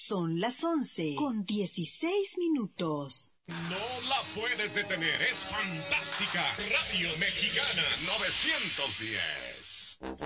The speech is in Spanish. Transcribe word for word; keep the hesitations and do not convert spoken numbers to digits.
Son las once con dieciséis minutos. No la puedes detener, es fantástica. Radio Mexicana novecientos diez.